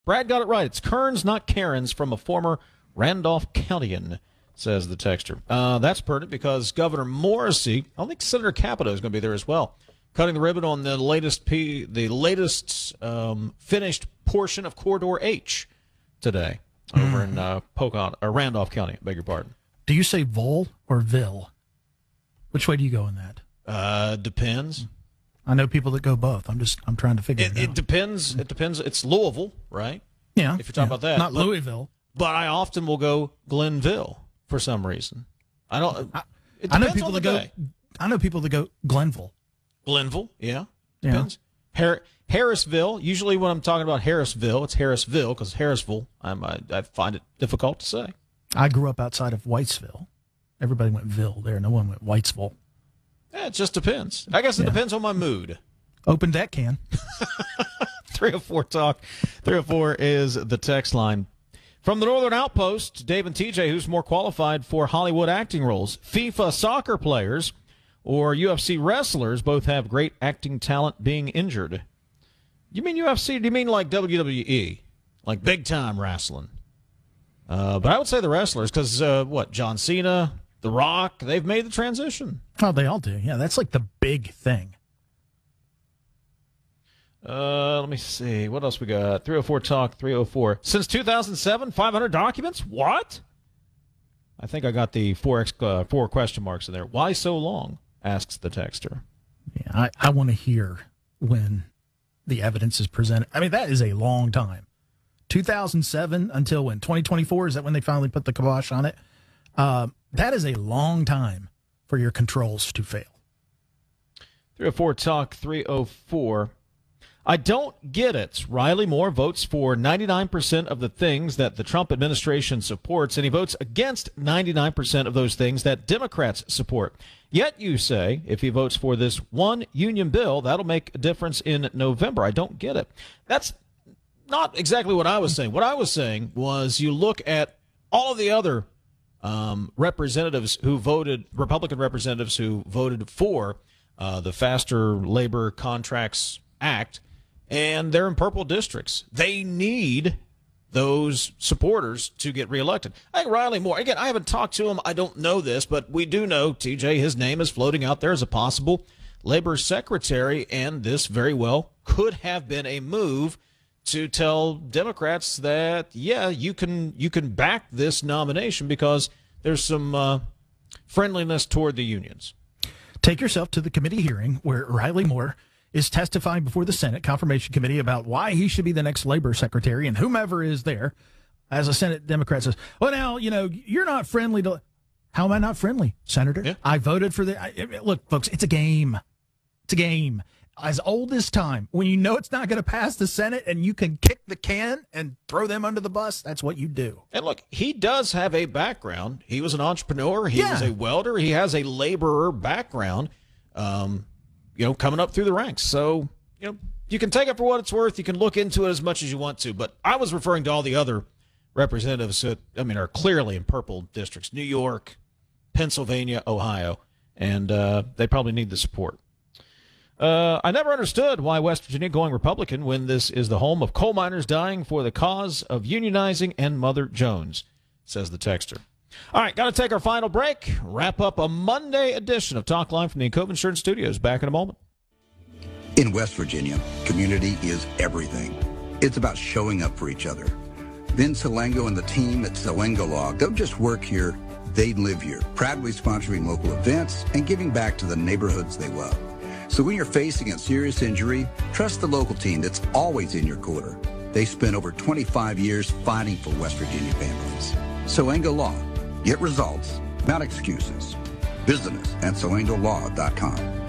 Brad got it right. It's Kearns, not Karens, from a former Randolph Countyan, says the texter. That's pertinent because Governor Morrissey, I think Senator Capito is going to be there as well, cutting the ribbon on the latest finished portion of Corridor H today over in Randolph County. Beg your pardon. Do you say Vol or Ville? Which way do you go in that? Depends. I know people that go both. I'm trying to figure it out. It depends. It depends. It's Louisville, right? Yeah. If you're talking about that. Not Louisville. But I often will go Glenville for some reason. I know people that go Glenville. Glenville, yeah. Depends. Harrisville. Usually when I'm talking about Harrisville, it's Harrisville because Harrisville, I find it difficult to say. I grew up outside of Whitesville. Everybody went Ville there. No one went Whitesville. Yeah, it just depends. I guess it depends on my mood. Open deck can. 304 Talk. 304 is the text line. From the Northern Outpost, Dave and TJ, who's more qualified for Hollywood acting roles? FIFA soccer players or UFC wrestlers both have great acting talent being injured. You mean UFC? Do you mean like WWE? Like big-time wrestling? But I would say the wrestlers because, John Cena, The Rock, they've made the transition. Oh, they all do. Yeah, that's like the big thing. Let me see. What else we got? 304 Talk, 304. Since 2007, 500 documents? What? I think I got the four question marks in there. Why so long? Asks the texter. Yeah, I want to hear when the evidence is presented. I mean, that is a long time. 2007 until when? 2024? Is that when they finally put the kibosh on it? That is a long time for your controls to fail. 304 Talk, 304. I don't get it. Riley Moore votes for 99% of the things that the Trump administration supports, and he votes against 99% of those things that Democrats support. Yet you say if he votes for this one union bill, that'll make a difference in November. I don't get it. That's not exactly what I was saying. What I was saying was you look at all of the other representatives who voted, Republican representatives who voted for the Faster Labor Contracts Act, and they're in purple districts. They need those supporters to get reelected. I think Riley Moore, again, I haven't talked to him. I don't know this, but we do know, TJ, his name is floating out there as a possible labor secretary, and this very well could have been a move to tell Democrats that, yeah, you can back this nomination because there's some friendliness toward the unions. Take yourself to the committee hearing where Riley Moore is testifying before the Senate Confirmation Committee about why he should be the next labor secretary, and whomever is there, as a Senate Democrat says, well, now, you're not friendly to... How am I not friendly, Senator? Yeah. I voted for look, folks, it's a game. It's a game. As old as time, when you know it's not going to pass the Senate and you can kick the can and throw them under the bus, that's what you do. And look, he does have a background. He was an entrepreneur. He was a welder. He has a laborer background, coming up through the ranks. So, you can take it for what it's worth. You can look into it as much as you want to. But I was referring to all the other representatives that, are clearly in purple districts, New York, Pennsylvania, Ohio, and they probably need the support. I never understood why West Virginia going Republican when this is the home of coal miners dying for the cause of unionizing and Mother Jones, says the texter. All right, got to take our final break. Wrap up a Monday edition of Talk Line from the Encova Insurance Studios. Back in a moment. In West Virginia, community is everything. It's about showing up for each other. Vin Salengo and the team at Salengo Law don't just work here, they live here, proudly sponsoring local events and giving back to the neighborhoods they love. So when you're facing a serious injury, trust the local team that's always in your corner. They spent over 25 years fighting for West Virginia families. Salengo Law. Get results, not excuses. Visit us at salengolaw.com.